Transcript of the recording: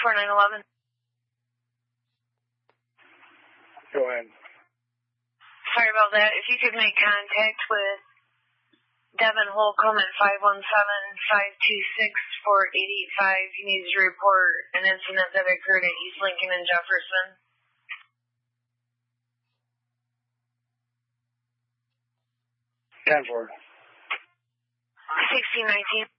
4911. Go ahead. Sorry about that. If you could make contact with Devin Holcomb at 517-526-4885. He needs to report an incident that occurred at East Lincoln and Jefferson. 10-4. 1619.